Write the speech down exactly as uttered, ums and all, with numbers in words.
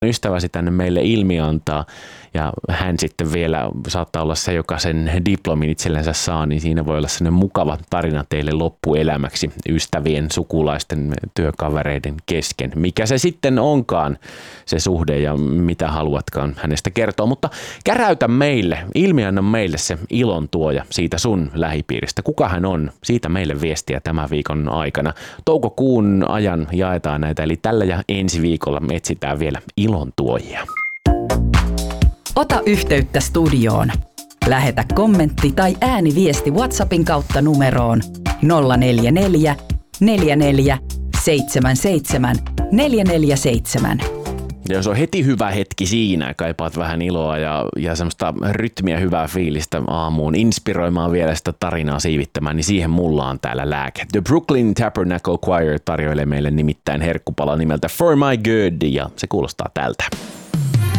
ystäväsi tänne meille ilmiantaa ja hän sitten vielä saattaa olla se, joka sen diplomin itsellensä saa, niin siinä voi olla sellainen mukava tarina teille loppuelämäksi ystävien, sukulaisten, työkavereiden kesken. Mikä se sitten onkaan se suhde ja mitä haluatkaan hänestä kertoa, mutta käräytä meille, ilmianna meille se ilon tuoja siitä sun lähipiiristä. Kuka hän on? Siitä meille viestiä tämän viikon aikana. Toukokuun ajan jaetaan näitä, eli tällä ja ensi viikolla me etsitään vielä ilon tuojia. Ota yhteyttä studioon. Lähetä kommentti tai ääniviesti WhatsAppin kautta numeroon nolla neljä neljä, neljä neljä, seitsemän seitsemän, neljä neljä seitsemän. Ja jos on heti hyvä hetki siinä, kaipaat vähän iloa ja, ja semmoista rytmiä, hyvää fiilistä aamuun, inspiroimaan vielä sitä tarinaa siivittämään, niin siihen mulla on täällä lääke. The Brooklyn Tabernacle Choir tarjoilee meille nimittäin herkkupala nimeltä For My Good, ja se kuulostaa tältä.